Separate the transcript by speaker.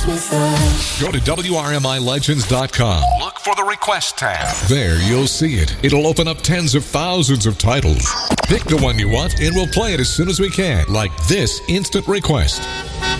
Speaker 1: with us.
Speaker 2: Go to WRMILegends.com. Look for the Request tab. There you'll see it. It'll open up tens of thousands of titles. Pick the one you want and we'll play it as soon as we can, like this instant request.